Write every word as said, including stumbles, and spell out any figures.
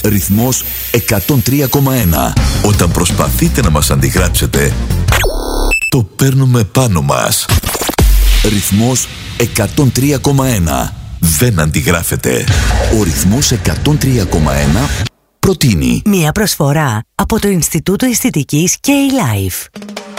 Ρυθμός εκατόν τρία κόμμα ένα. Όταν προσπαθείτε να μας αντιγράψετε, το παίρνουμε πάνω μας. Ρυθμός εκατόν τρία κόμμα ένα. Δεν αντιγράφεται. Ο ρυθμός εκατόν τρία κόμμα ένα προτείνει μία προσφορά από το Ινστιτούτο Αισθητικής K-Life.